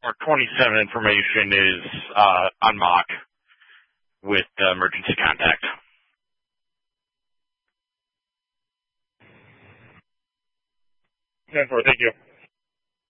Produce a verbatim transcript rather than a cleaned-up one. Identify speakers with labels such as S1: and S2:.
S1: Our twenty-seven information is uh, on mock with uh, emergency contact.
S2: ten four, thank you.